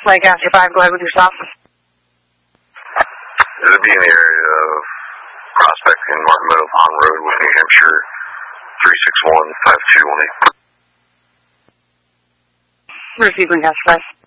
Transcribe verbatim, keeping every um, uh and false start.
Lancaster five, go ahead with your stop. It'll be in the area of Prospect and Martin Meadow Pond Road with New Hampshire three six one five two one eight. Receive Lancaster five.